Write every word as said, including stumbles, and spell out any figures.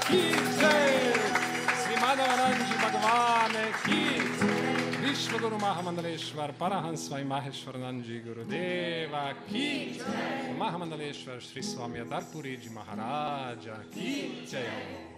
की जय, श्री माधवानंद जी भगवान की जय, विश्व गुरु महामंडलेश्वर परहंस स्वामी माहेश्वरानंद जी गुरुदेव की जय, महामंडलेश्वर श्री स्वामी अदरपुरी जी महाराज की जय।